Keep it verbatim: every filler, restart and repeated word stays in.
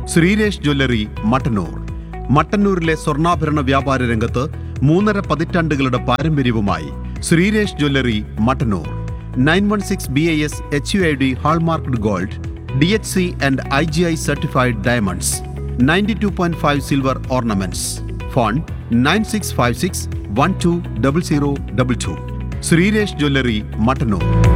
Sreeresh jewellery Mattannur. മട്ടന്നൂരിലെ സ്വർണ്ണാഭരണ വ്യാപാര രംഗത്ത് മൂന്നര പതിറ്റാണ്ടുകളുടെ പാരമ്പര്യവുമായി Sreeresh jewellery Mattannur. Nine one six B I S H U I D hallmarked gold, D H C and I G I certified diamonds, ninety two point five silver ornaments. Phone nine six five six one two double zero double two. Sreeresh jewellery Mattannur.